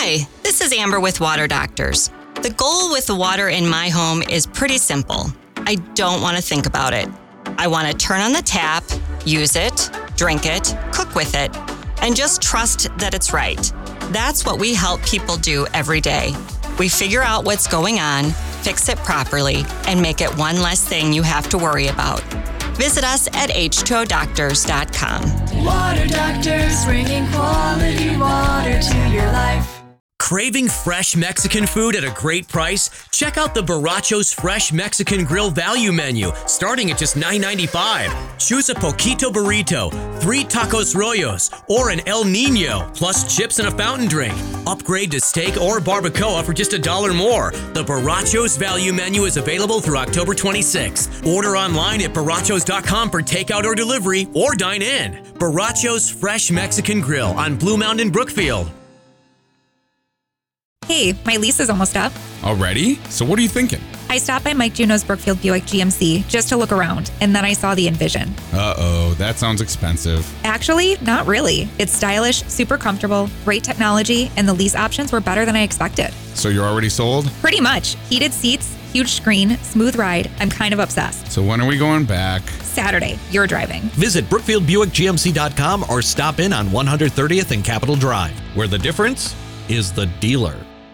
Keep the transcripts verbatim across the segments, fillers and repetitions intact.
Hi, this is Amber with Water Doctors. The goal with the water in my home is pretty simple. I don't want to think about it. I want to turn on the tap, use it, drink it, cook with it, and just trust that it's right. That's what we help people do every day. We figure out what's going on, fix it properly, and make it one less thing you have to worry about. Visit us at H two O doctors dot com. Water Doctors, bringing quality water to your life. Craving fresh Mexican food at a great price? Check out the Borrachos Fresh Mexican Grill Value Menu, starting at just nine ninety-five. Choose a Poquito Burrito, three Tacos Rollos, or an El Nino, plus chips and a fountain drink. Upgrade to steak or barbacoa for just a dollar more. The Borrachos Value Menu is available through October twenty-sixth. Order online at borrachos dot com for takeout or delivery, or dine in. Borrachos Fresh Mexican Grill on Blue Mountain, Brookfield. Hey, my lease is almost up. Already? So what are you thinking? I stopped by Mike Juno's Brookfield Buick G M C just to look around, and then I saw the Envision. Uh-oh, that sounds expensive. Actually, not really. It's stylish, super comfortable, great technology, and the lease options were better than I expected. So you're already sold? Pretty much. Heated seats, huge screen, smooth ride. I'm kind of obsessed. So when are we going back? Saturday. You're driving. Visit Brookfield Buick G M C dot com or stop in on one hundred thirtieth and Capitol Drive, where the difference is the dealer.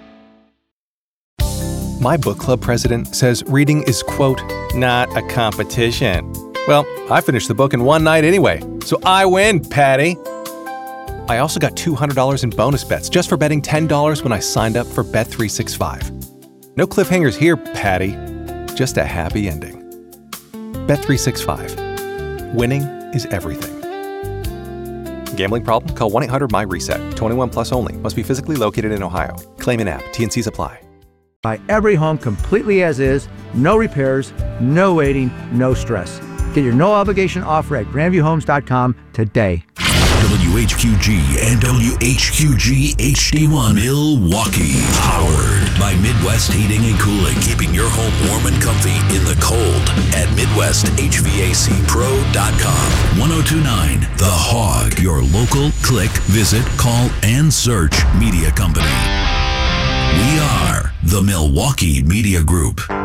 My book club president says reading is, quote, not a competition. Well, I finished the book in one night anyway, so I win, Patty. I also got two hundred dollars in bonus bets just for betting ten dollars when I signed up for Bet three sixty-five. No cliffhangers here, Patty. Just a happy ending. Bet three sixty-five. Winning is everything. Gambling problem? Call one eight hundred M Y reset. twenty-one plus only. Must be physically located in Ohio. Claim in app. T and Cs apply. Buy every home completely as is, no repairs, no waiting, no stress. Get your no obligation offer at grandview homes dot com today. W H Q G and W H Q G H D one Milwaukee. Powered by Midwest Heating and Cooling, keeping your home warm and comfy in the cold at Midwest H V A C Pro dot com. ten twenty-nine The Hog, your local click, visit, call, and search media company. We are the Milwaukee Media Group.